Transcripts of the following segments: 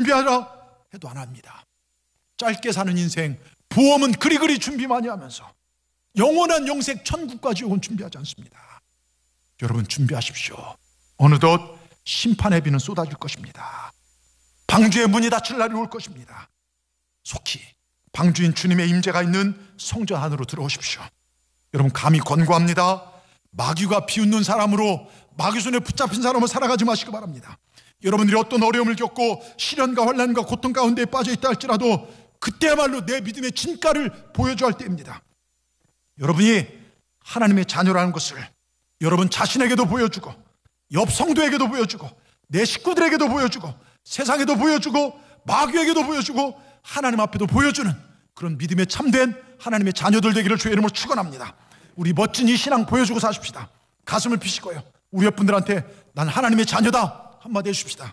준비하라 해도 안 합니다. 짧게 사는 인생, 보험은 그리그리 준비 많이 하면서 영원한 영생 천국과 지옥은 준비하지 않습니다. 여러분 준비하십시오. 어느덧 심판의 비는 쏟아질 것입니다. 방주의 문이 닫힐 날이 올 것입니다. 속히 방주인 주님의 임재가 있는 성전 안으로 들어오십시오. 여러분 감히 권고합니다. 마귀가 비웃는 사람으로, 마귀 손에 붙잡힌 사람으로 살아가지 마시기 바랍니다. 여러분들이 어떤 어려움을 겪고 시련과 환난과 고통 가운데 빠져 있다 할지라도 그때야말로 내 믿음의 진가를 보여줘야 할 때입니다. 여러분이 하나님의 자녀라는 것을 여러분 자신에게도 보여주고, 옆 성도에게도 보여주고, 내 식구들에게도 보여주고, 세상에도 보여주고, 마귀에게도 보여주고, 하나님 앞에도 보여주는 그런 믿음에 참된 하나님의 자녀들 되기를 주의 이름으로 축원합니다. 우리 멋진 이 신앙 보여주고 사십시다. 가슴을 피시고요, 우리 옆분들한테 난 하나님의 자녀다 한마디 해주십시다.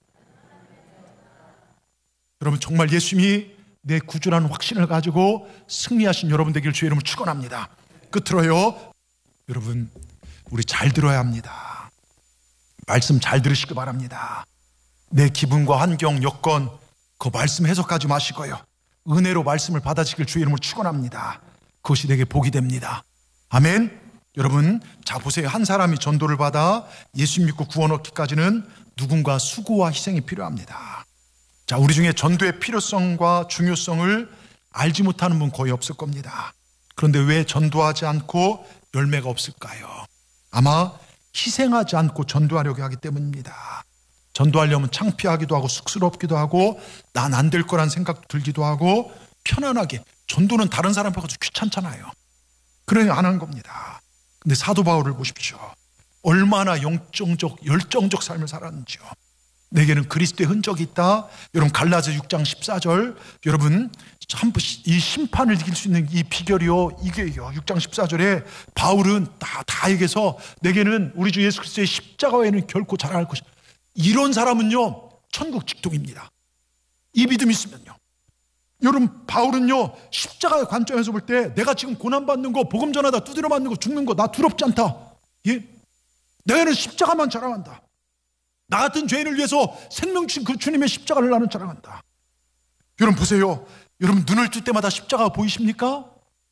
여러분 정말 예수님이 내 구주라는 확신을 가지고 승리하신 여러분 되기를 주의 이름으로 축원합니다. 끝으로요, 여러분 우리 잘 들어야 합니다. 말씀 잘 들으시기 바랍니다. 내 기분과 환경, 여건 그 말씀 해석하지 마시고요, 은혜로 말씀을 받아지길 주의 이름으로 축원합니다. 그것이 내게 복이 됩니다. 아멘. 여러분 자 보세요. 한 사람이 전도를 받아 예수 믿고 구원 얻기까지는 누군가 수고와 희생이 필요합니다. 자, 우리 중에 전도의 필요성과 중요성을 알지 못하는 분 거의 없을 겁니다. 그런데 왜 전도하지 않고 열매가 없을까요? 아마 희생하지 않고 전도하려고 하기 때문입니다. 전도하려면 창피하기도 하고 쑥스럽기도 하고 난 안 될 거란 생각 들기도 하고 편안하게, 전도는 다른 사람 앞에 가서 귀찮잖아요. 그러니 안 한 겁니다. 근데 사도 바울을 보십시오. 얼마나 영적적, 열정적 삶을 살았는지요. 내게는 그리스도의 흔적이 있다. 여러분 갈라디아 6장 14절, 여러분 이 심판을 이길 수 있는 이 비결이요, 이게요. 6장 14절에 바울은 다 얘기해서 내게는 우리 주 예수 그리스도의 십자가 외에는 결코 자랑할 것이, 이런 사람은요 천국 직통입니다. 이 믿음이 있으면요. 여러분 바울은요 십자가의 관점에서 볼 때 내가 지금 고난받는 거, 복음 전하다 두드려 맞는 거, 죽는 거 나 두렵지 않다. 예? 내는 십자가만 자랑한다. 나 같은 죄인을 위해서 생명 주신 그 주님의 십자가를 나는 자랑한다. 여러분 보세요. 여러분 눈을 뜰 때마다 십자가 보이십니까?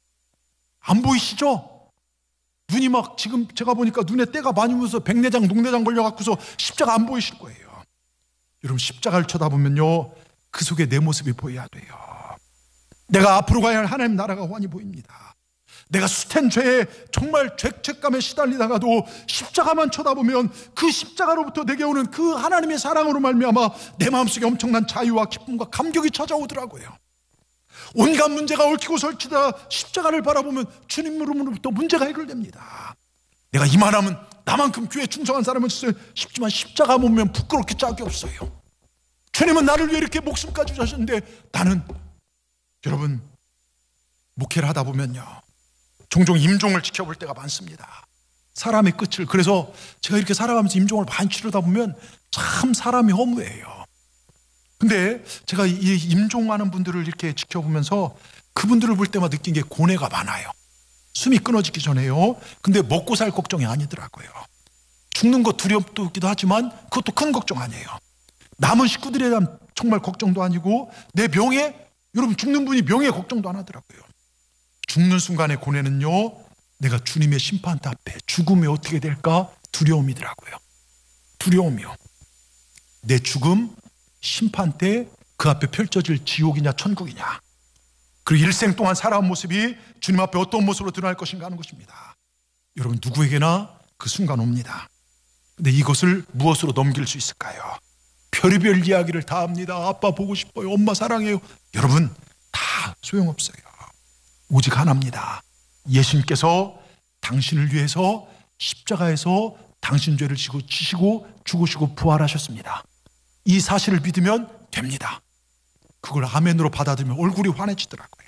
안 보이시죠? 눈이 막 지금 제가 보니까 눈에 때가 많이 묻어서 백내장, 녹내장 걸려갖고서 십자가 안 보이실 거예요. 여러분 십자가를 쳐다보면요 그 속에 내 모습이 보여야 돼요. 내가 앞으로 가야 할 하나님 나라가 환히 보입니다. 내가 숱한 죄에 정말 죄책감에 시달리다가도 십자가만 쳐다보면 그 십자가로부터 내게 오는 그 하나님의 사랑으로 말미암아 내 마음속에 엄청난 자유와 기쁨과 감격이 찾아오더라고요. 온갖 문제가 얽히고 설치다 십자가를 바라보면 주님으로부터 문제가 해결됩니다. 내가 이만하면 나만큼 교회에 충성한 사람은 있어요 싶지만 십자가 보면 부끄럽게 짝이 없어요. 주님은 나를 위해 이렇게 목숨까지 주셨는데 나는, 여러분 목회를 하다 보면요 종종 임종을 지켜볼 때가 많습니다. 사람의 끝을. 그래서 제가 이렇게 살아가면서 임종을 많이 치르다 보면 참 사람이 허무해요. 근데 제가 이 임종하는 분들을 이렇게 지켜보면서 그분들을 볼 때마다 느낀 게 고뇌가 많아요. 숨이 끊어지기 전에요. 근데 먹고 살 걱정이 아니더라고요. 죽는 거 두렵기도 하지만 그것도 큰 걱정 아니에요. 남은 식구들에 대한 정말 걱정도 아니고 내 명예, 여러분 죽는 분이 명예 걱정도 안 하더라고요. 죽는 순간의 고뇌는요 내가 주님의 심판 앞에 죽음이 어떻게 될까 두려움이더라고요. 두려움이요. 내 죽음 심판 때 그 앞에 펼쳐질 지옥이냐 천국이냐, 그리고 일생 동안 살아온 모습이 주님 앞에 어떤 모습으로 드러날 것인가 하는 것입니다. 여러분 누구에게나 그 순간 옵니다. 근데 이것을 무엇으로 넘길 수 있을까요? 별의별 이야기를 다 합니다. 아빠 보고 싶어요, 엄마 사랑해요. 여러분 다 소용없어요. 오직 하나입니다. 예수님께서 당신을 위해서 십자가에서 당신 죄를 지시고 죽으시고 부활하셨습니다. 이 사실을 믿으면 됩니다. 그걸 아멘으로 받아들이면 얼굴이 환해지더라고요.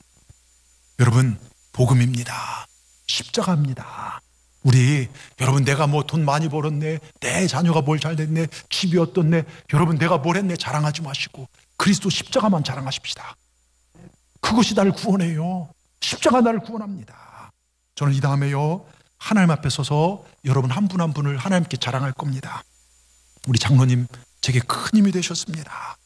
여러분 복음입니다. 십자가입니다. 우리 여러분 내가 뭐 돈 많이 벌었네, 내 자녀가 뭘 잘 됐네, 집이 어떻네, 여러분 내가 뭘 했네 자랑하지 마시고 그리스도 십자가만 자랑하십시다. 그것이 나를 구원해요. 십자가 나를 구원합니다. 저는 이 다음에요 하나님 앞에 서서 여러분 한 분 한 분을 하나님께 자랑할 겁니다. 우리 장로님 제게 큰 힘이 되셨습니다.